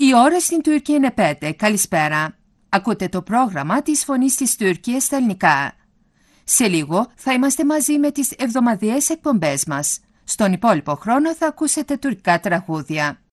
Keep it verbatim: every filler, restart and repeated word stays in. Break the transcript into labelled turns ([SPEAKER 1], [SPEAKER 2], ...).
[SPEAKER 1] Η ώρα στην Τουρκία είναι πέντε. Καλησπέρα. Ακούτε το πρόγραμμα της Φωνής της Τουρκίας στα ελληνικά. Σε λίγο θα είμαστε μαζί με τις εβδομαδιαίες εκπομπές μας. Στον υπόλοιπο χρόνο θα ακούσετε τουρκικά τραγούδια.